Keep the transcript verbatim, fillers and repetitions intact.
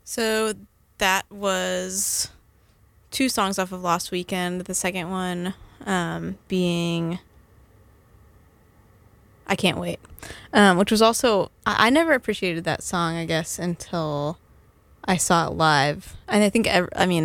So that was two songs off of Lost Weekend. The second one um, being I Can't Wait, um, which was also, I, I never appreciated that song, I guess, until I saw it live. And I think, ev- I mean,